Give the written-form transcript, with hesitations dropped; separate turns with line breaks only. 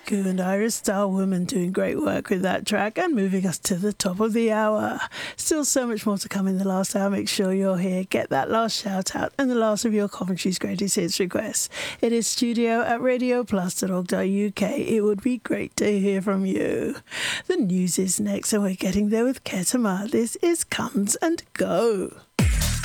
Haiku and Iris Starwoman doing great work with that track and moving us to the top of the hour. Still so much more to come in the last hour. Make sure you're here. Get that last shout out and the last of your Coventry's greatest hits requests. It is studio@radioplus.org.uk. It would be great to hear from you. The news is next and we're getting there with Ketama. This is Comes and Go.